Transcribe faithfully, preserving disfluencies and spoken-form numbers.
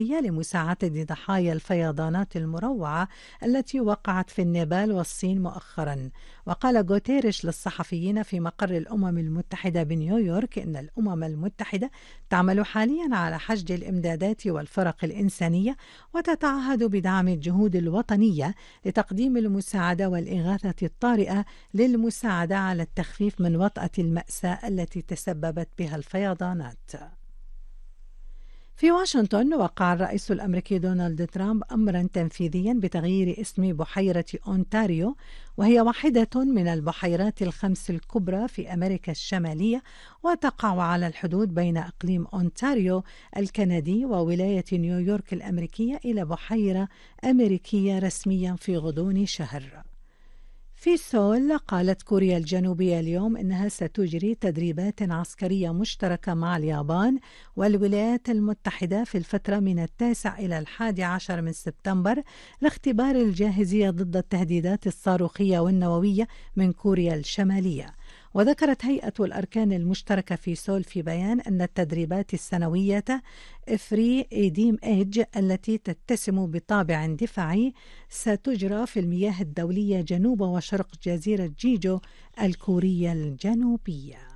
لمساعدة ضحايا الفيضانات المروعة التي وقعت في النيبال والصين مؤخرا. وقال غوتيريش للصحفيين في مقر الأمم المتحدة بنيويورك إن الأمم المتحدة تعمل حاليا على حشد الإمدادات والفرق الإنسانية وتتعهد بدعم الجهود الوطنية لتقديم المساعدة والإغاثة الطارئة للمساعدة على التخفيف من وطأة المأساة التي تسببت بها الفيضانات. في واشنطن، وقع الرئيس الأمريكي دونالد ترامب أمرا تنفيذيا بتغيير اسم بحيرة أونتاريو، وهي واحدة من البحيرات الخمس الكبرى في أمريكا الشمالية، وتقع على الحدود بين إقليم أونتاريو الكندي وولاية نيويورك الأمريكية، إلى بحيرة أمريكية رسميا في غضون شهر. في سول، قالت كوريا الجنوبية اليوم إنها ستجري تدريبات عسكرية مشتركة مع اليابان والولايات المتحدة في الفترة من التاسع إلى الحادي عشر من سبتمبر لاختبار الجاهزية ضد التهديدات الصاروخية والنووية من كوريا الشمالية. وذكرت هيئة الأركان المشتركة في سول في بيان أن التدريبات السنوية فري إيديم إيج التي تتسم بطابع دفاعي ستجرى في المياه الدولية جنوب وشرق جزيرة جيجو الكورية الجنوبية.